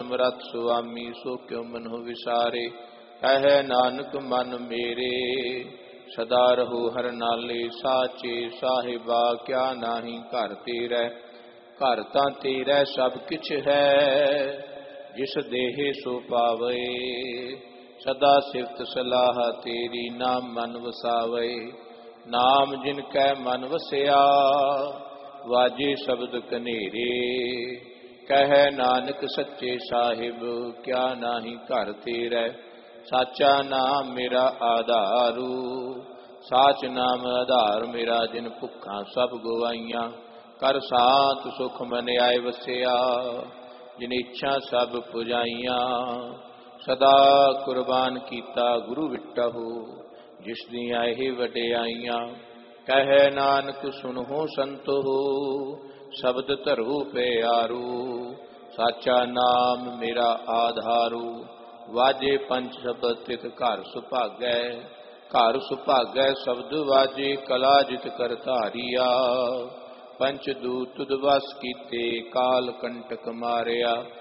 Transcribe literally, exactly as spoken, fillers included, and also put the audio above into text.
ਸਮਰੱਥ ਸੁਆਮੀ ਸੋ ਕਿਉ ਮਨਹੁ ਵਿਸਾਰੇ। ਕਹੈ ਨਾਨਕ ਮਨ ਮੇਰੇ ਸਦਾ ਰਹੋ ਹਰ ਨਾਲੇ। ਸਾਚੇ ਸਾਹਿਬਾ ਕਿਆ ਨਾਹੀ ਘਰ ਤੇਰੇ। ਘਰ ਤਾਂ ਤੇਰਾ ਸਭ ਕਿਛ ਹੈ ਜਿਸ ਦੇਹ ਸੋ ਪਾਵੇ। ਸਦਾ ਸਿਫਤ ਸਲਾਹ ਤੇਰੀ ਨਾਮ ਮਨ ਵਸਾਵੇ। ਨਾਮ ਜਿਨ ਕੈ ਮਨ ਵਸਿਆ ਵਾਜੇ ਸ਼ਬਦ ਕਨੇਰੇ। ਕਹੈ ਨਾਨਕ ਸੱਚੇ ਸਾਹਿਬ ਕਿਆ ਨਾਹੀ ਘਰ ਤੇਰੇ। ਸਾਚਾ ਨਾਮ ਮੇਰਾ ਆਧਾਰੂ ਸਾਚ ਨਾਮ ਆਧਾਰ ਮੇਰਾ। ਜਿਨ ਭੁੱਖਾਂ ਸਭ ਗਵਾਈਆਂ ਕਰ ਸਾਤ ਸੁਖ ਮਨ ਆਏ ਵਸਿਆ। ਜਿਨ ਇੱਛਾ ਸਭ ਪੁਜਾਈਆਂ ਸਦਾ ਕੁਰਬਾਨ ਕੀਤਾ ਗੁਰੂ ਵਿਟਹੁ। ਜਿਸ ਦੀਆਂ ਇਹ ਵਡਿਆਈਆਂ ਕਹੈ ਨਾਨਕ ਸੁਣਹੁ ਸੰਤੋ। ਸ਼ਬਦ ਧਰੂ ਪਿਆਰੂ ਸਾਚਾ ਨਾਮ ਮੇਰਾ ਆਧਾਰੂ। ਵਾਜੇ ਪੰਚ ਸ਼ਬਦ ਤਿਤ ਘਰ ਸੁਭਾਗੈ। ਘਰ ਸੁਭਾਗੈ ਸ਼ਬਦ ਵਾਜੇ ਕਲਾ ਜਿਤ ਕਰ ਧਾਰੀਆ। ਪੰਚ ਦੂਤ ਤੁਧ ਵਸ ਕੀਤੇ ਕਾਲ ਕੰਟਕ ਮਾਰਿਆ।